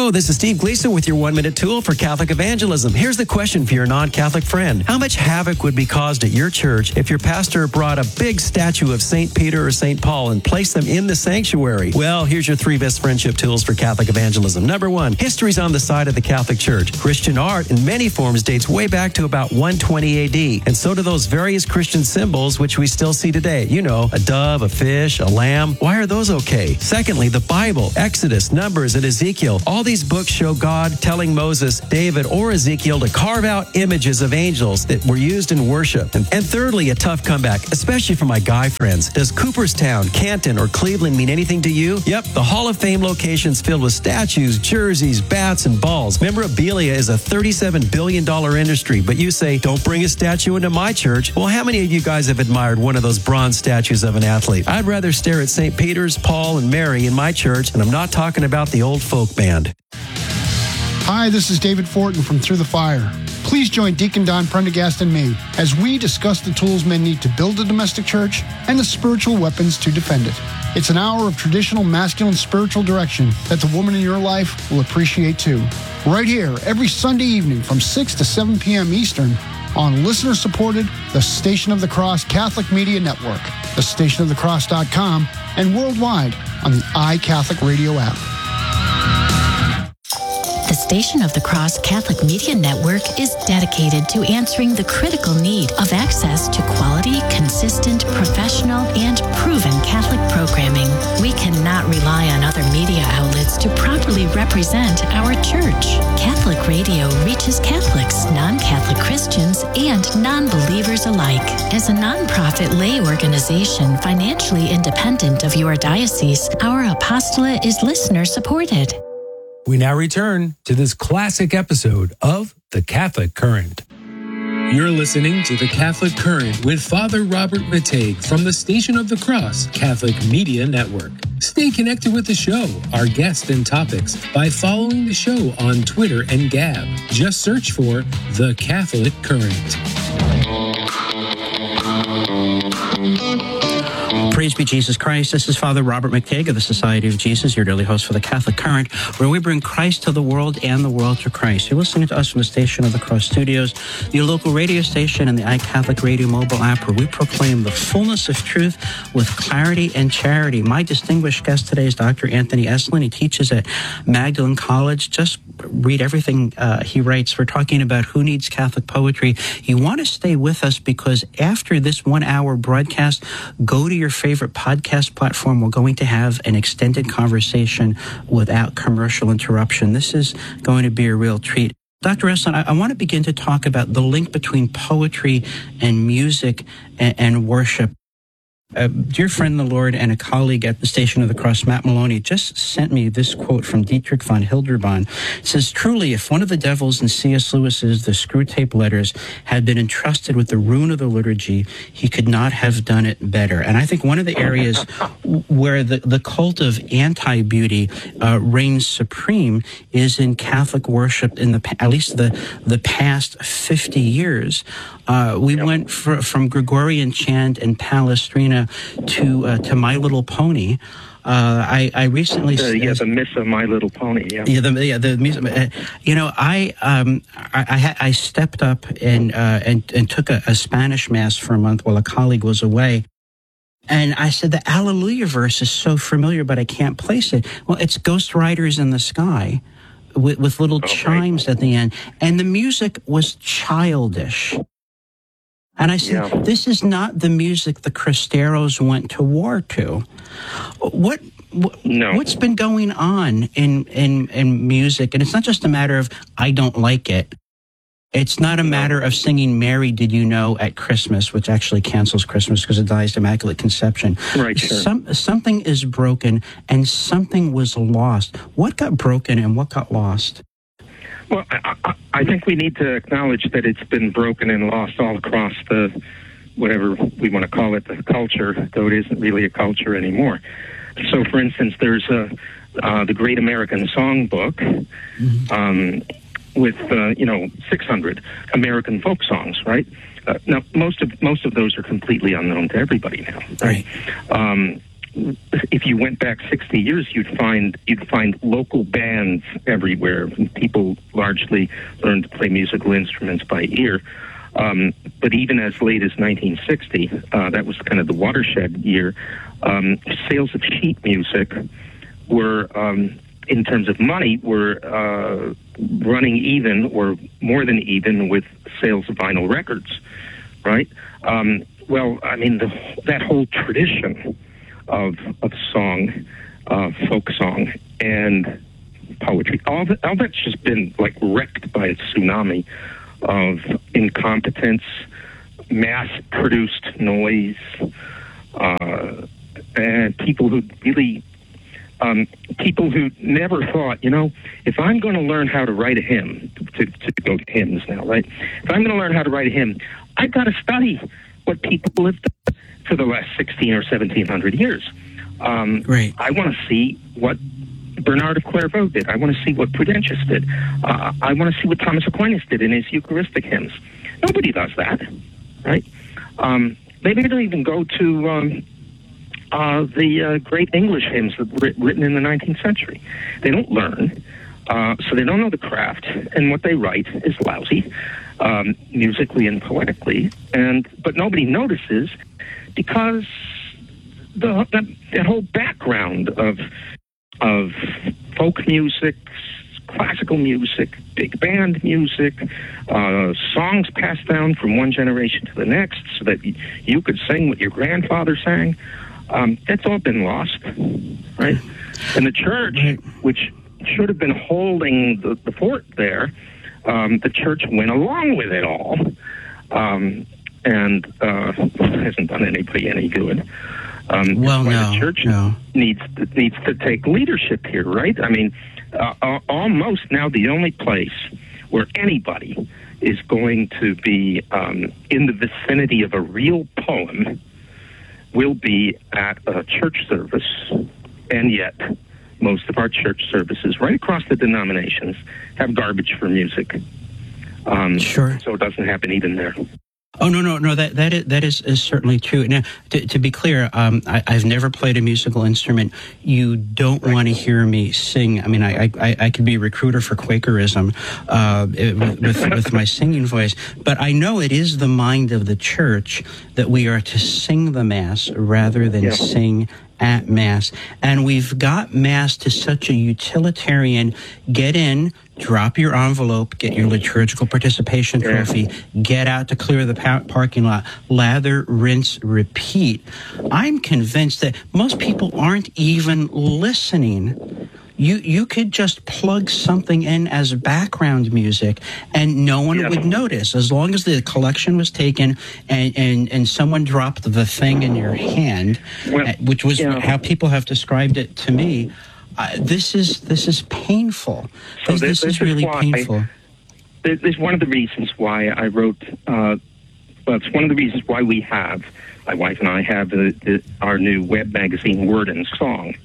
Hello, this is Steve Gleason with your 1-minute tool for Catholic evangelism. Here's the question for your non-Catholic friend. How much havoc would be caused at your church if your pastor brought a big statue of St. Peter or St. Paul and placed them in the sanctuary? Well, here's your 3 best friendship tools for Catholic evangelism. Number 1, history's on the side of the Catholic Church. Christian art in many forms dates way back to about 120 AD, and so do those various Christian symbols which we still see today. You know, a dove, a fish, a lamb. Why are those okay? Secondly, the Bible, Exodus, Numbers, and Ezekiel. All these books show God telling Moses, David, or Ezekiel to carve out images of angels that were used in worship. And thirdly, a tough comeback, especially for my guy friends. Does Cooperstown, Canton, or Cleveland mean anything to you? Yep, the Hall of Fame location's filled with statues, jerseys, bats, and balls. Memorabilia is a $37 billion industry, but you say, don't bring a statue into my church. Well, how many of you guys have admired one of those bronze statues of an athlete? I'd rather stare at St. Peter's, Paul, and Mary in my church, and I'm not talking about the old folk band. Hi, this is David Fortin from Through the Fire. Please join Deacon Don Prendergast and me as we discuss the tools men need to build a domestic church and the spiritual weapons to defend it. It's an hour of traditional masculine spiritual direction that the woman in your life will appreciate too. Right here, every Sunday evening from 6 to 7 p.m. Eastern on listener-supported The Station of the Cross Catholic Media Network, thestationofthecross.com, and worldwide on the iCatholic Radio app. The Station of the Cross Catholic Media Network is dedicated to answering the critical need of access to quality, consistent, professional, and proven Catholic programming. We cannot rely on other media outlets to properly represent our church. Catholic radio reaches Catholics, non-Catholic Christians, and non-believers alike. As a nonprofit lay organization financially independent of your diocese, our apostolate is listener-supported. We now return to this classic episode of The Catholic Current. You're listening to The Catholic Current with Father Robert Matej from the Station of the Cross Catholic Media Network. Stay connected with the show, our guests, and topics by following the show on Twitter and Gab. Just search for The Catholic Current. Praise be Jesus Christ. This is Father Robert Matej of the Society of Jesus, your daily host for the Catholic Current, where we bring Christ to the world and the world to Christ. You're listening to us from the Station of the Cross Studios, your local radio station, and the iCatholic Radio mobile app, where we proclaim the fullness of truth with clarity and charity. My distinguished guest today is Dr. Anthony Esolen. He teaches at Magdalen College. Just read everything he writes. We're talking about who needs Catholic poetry. You want to stay with us because after this 1-hour broadcast, go to your favorite podcast platform. We're going to have an extended conversation without commercial interruption. This is going to be a real treat. Dr. Esolen, I want to begin to talk about the link between poetry and music and worship. A dear friend in the Lord and a colleague at the Station of the Cross, Matt Maloney, just sent me this quote from Dietrich von Hildebrand. It says, truly, if one of the devils in C.S. Lewis's The Screwtape Letters had been entrusted with the rune of the liturgy, he could not have done it better. And I think one of the areas where the cult of anti-beauty reigns supreme is in Catholic worship in at least the past 50 years. We went from Gregorian chant and Palestrina to My Little Pony. I recently the Miss of My Little Pony. The music. I stepped up and took a Spanish mass for a month while a colleague was away. And I said, the Alleluia verse is so familiar, but I can't place it. Well, it's Ghost Riders in the Sky with little chimes at the end. And the music was childish. And I said, this is not the music the Cristeros went to war to. What's been going on in music? And it's not just a matter of, I don't like it. It's not a matter of singing Mary, Did You Know at Christmas, which actually cancels Christmas because it dies Immaculate Conception. Right, sure. Something is broken and something was lost. What got broken and what got lost? Well, I think we need to acknowledge that it's been broken and lost all across the, whatever we want to call it, the culture, though it isn't really a culture anymore. So, for instance, there's the Great American Songbook, with 600 American folk songs, right? Now, most of those are completely unknown to everybody now, right? if you went back 60 years, you'd find local bands everywhere. People largely learned to play musical instruments by ear. But even as late as 1960, that was kind of the watershed year, sales of sheet music were, in terms of money, were running even or more than even with sales of vinyl records, right? Well, I mean, that whole tradition of song, folk song, and poetry, all that's just been like wrecked by a tsunami of incompetence, mass-produced noise, and people who never thought, if I'm going to learn how to write a hymn, to go to hymns now, right? If I'm going to learn how to write a hymn, I've got to study what people have done for the last 16 or 1700 years. Right. I want to see what Bernard of Clairvaux did. I want to see what Prudentius did. I want to see what Thomas Aquinas did in his Eucharistic hymns. Nobody does that, right? They don't even go to the great English hymns that were written in the 19th century. They don't learn, so they don't know the craft, and what they write is lousy, musically and poetically. But nobody notices because that whole background of folk music, classical music, big band music, songs passed down from one generation to the next so that you could sing what your grandfather sang, that's all been lost, right? And the church, which should have been holding the fort there, the church went along with it all, and hasn't done anybody any good. The church needs to take leadership here, right? I mean, almost now the only place where anybody is going to be in the vicinity of a real poem will be at a church service, and yet most of our church services right across the denominations have garbage for music. Sure. So it doesn't happen even there. Oh, no. That is certainly true. Now, to be clear, I've never played a musical instrument. You don't want to hear me sing. I mean, I could be a recruiter for Quakerism with my singing voice. But I know it is the mind of the church that we are to sing the Mass rather than sing at Mass. And we've got Mass to such a utilitarian, get in, drop your envelope, get your liturgical participation trophy, get out to clear the parking lot, lather, rinse, repeat. I'm convinced that most people aren't even listening. You could just plug something in as background music and no one would notice, as long as the collection was taken and someone dropped the thing in your hand, which was how people have described it to me. This is painful. So this is really painful. There's one of the reasons why I wrote. It's one of the reasons why we have, my wife and I have our new web magazine, Word and Song.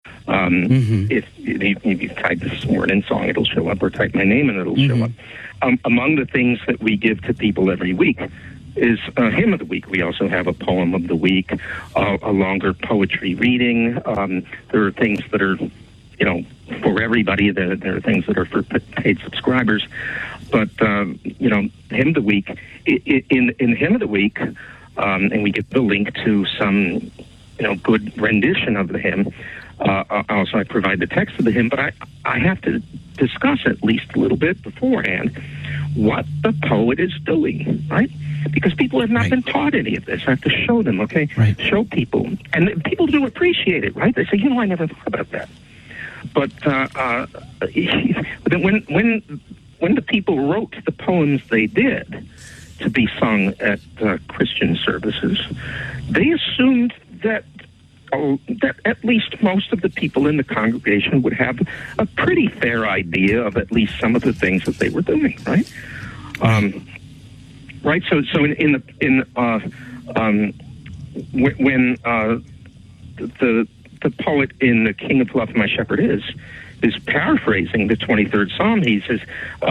If you type this Word and Song, it'll show up, or type my name and it'll show up. Among the things that we give to people every week is a hymn of the week. We also have a poem of the week, a longer poetry reading. There are things that are, for everybody. There are things that are for paid subscribers. But, hymn of the week, in hymn of the week, and we get the link to some, good rendition of the hymn. Also, I provide the text of the hymn, but I have to discuss at least a little bit beforehand what the poet is doing, right? Because people have not been taught any of this. I have to show them, okay? Right. Show people. And people do appreciate it, right? They say, I never thought about that. But when the people wrote the poems they did to be sung at Christian services, they assumed that at least most of the people in the congregation would have a pretty fair idea of at least some of the things that they were doing, right? Right. So when the poet in The King of Love, My Shepherd is paraphrasing the 23rd Psalm, he says,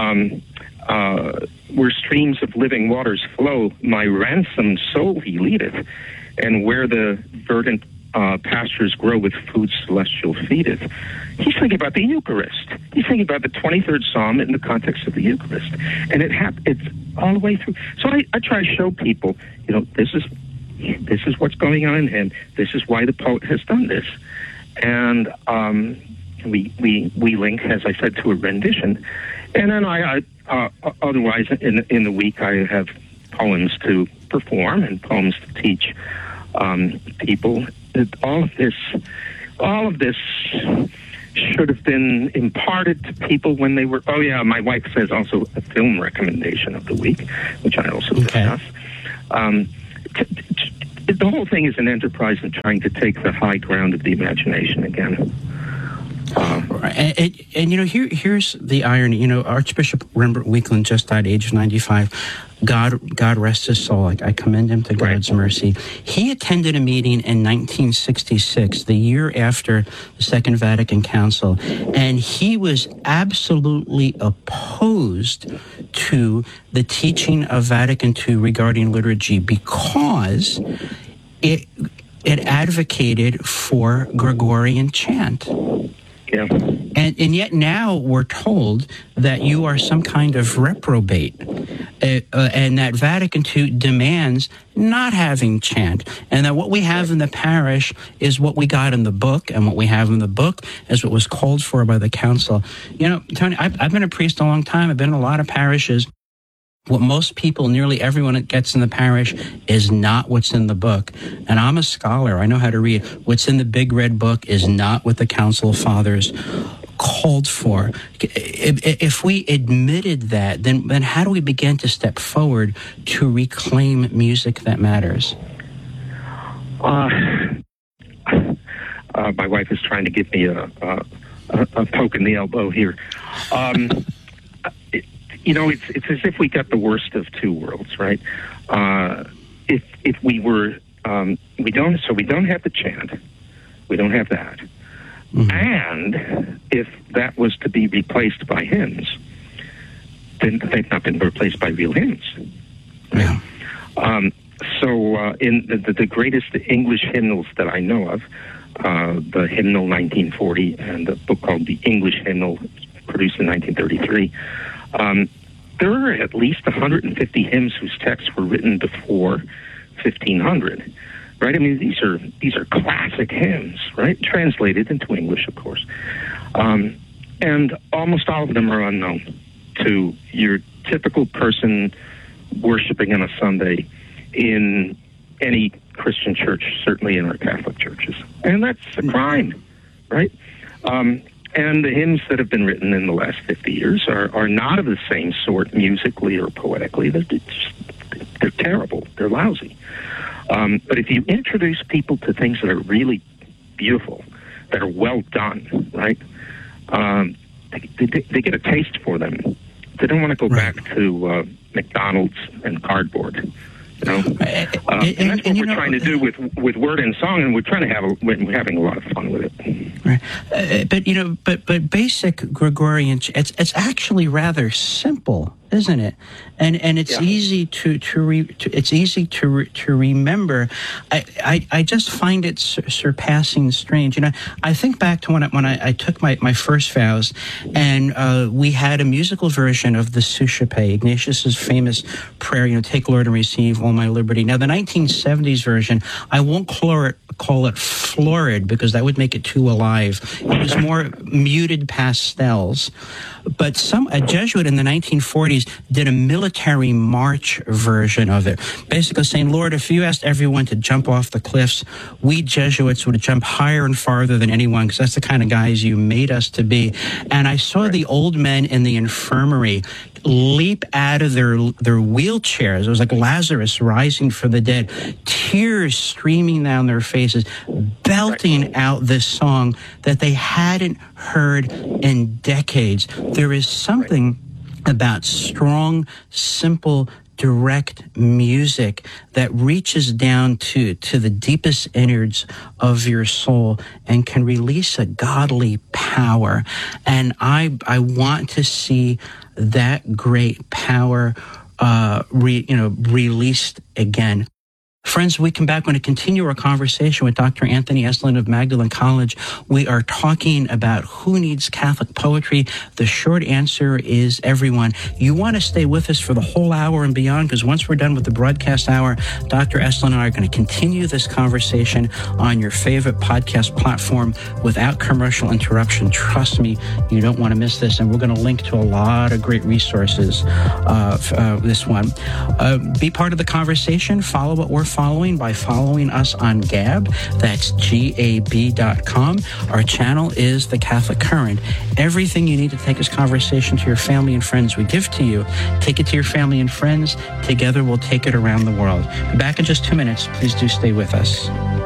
where streams of living waters flow, my ransomed soul he leadeth, and where the verdant pastures grow with food celestial feedeth. He's thinking about the Eucharist. He's thinking about the 23rd Psalm in the context of the Eucharist. And it's all the way through. So I try to show people, this is what's going on in him. This is why the poet has done this. And we link, as I said, to a rendition. And then I otherwise, in the week, I have poems to perform and poems to teach people. All of this should have been imparted to people when they were. Oh yeah, my wife says also a film recommendation of the week, which I also discuss. The whole thing is an enterprise in trying to take the high ground of the imagination again. Here's the irony. Archbishop Rembert Weakland just died, age 95. God rest his soul. I commend him to God's mercy. He attended a meeting in 1966, the year after the Second Vatican Council, and he was absolutely opposed to the teaching of Vatican II regarding liturgy because it advocated for Gregorian chant. Yeah. And yet now we're told that you are some kind of reprobate, and that Vatican II demands not having chant, and that what we have in the parish is what we got in the book, and what we have in the book is what was called for by the council. Tony, I've been a priest a long time. I've been in a lot of parishes. What most people, nearly everyone that gets in the parish, is not what's in the book. And I'm a scholar. I know how to read. What's in the big red book is not what the Council of Fathers called for. If we admitted that, then how do we begin to step forward to reclaim music that matters? My wife is trying to give me a poke in the elbow here. It's as if we got the worst of two worlds, right? If we were, we don't have the chant, we don't have that, and if that was to be replaced by hymns, then they've not been replaced by real hymns. Right? Yeah. So in the greatest English hymnals that I know of, the Hymnal 1940 and the book called The English Hymnal, produced in 1933. There are at least 150 hymns whose texts were written before 1500, right? I mean, these are classic hymns, right? Translated into English, of course. And almost all of them are unknown to your typical person worshiping on a Sunday in any Christian church, certainly in our Catholic churches. And that's a crime, right? And the hymns that have been written in the last 50 years are not of the same sort musically or poetically. They're terrible. They're lousy. But if you introduce people to things that are really beautiful, that are well done, right, they get a taste for them. They don't want to go back to McDonald's and cardboard. And that's what we're trying to do with word and song, and we're having a lot of fun with it. Right. But basic Gregorian, it's actually rather simple, isn't it? And it's easy to remember. I just find it surpassing strange. I think back to when I took my first vows, and we had a musical version of the Suscipe, Ignatius's famous prayer. Take, Lord, and receive all my liberty. Now the 1970s version, I won't call it florid because that would make it too alive. It was more muted pastels. But a Jesuit in the 1940s did a military march version of it, basically saying, Lord, if you asked everyone to jump off the cliffs, we Jesuits would jump higher and farther than anyone because that's the kind of guys you made us to be. And I saw the old men in the infirmary leap out of their wheelchairs. It was like Lazarus rising from the dead, tears streaming down their faces, belting out this song that they hadn't heard in decades. There is something about strong, simple, direct music that reaches down to the deepest innards of your soul and can release a godly power. And I want to see that great power released again. Friends, we come back. We're going to continue our conversation with Dr. Anthony Esolen of Magdalen College. We are talking about who needs Catholic poetry. The short answer is everyone. You want to stay with us for the whole hour and beyond, because once we're done with the broadcast hour, Dr. Esolen and I are going to continue this conversation on your favorite podcast platform without commercial interruption. Trust me, you don't want to miss this. And we're going to link to a lot of great resources this one. Be part of the conversation. Follow what we're following by following us on Gab. That's gab.com. Our channel is The Catholic Current. Everything you need to take this conversation to your family and friends, we give to you. Take it to your family and friends. Together, we'll take it around the world. Be back in just 2 minutes. Please do stay with us.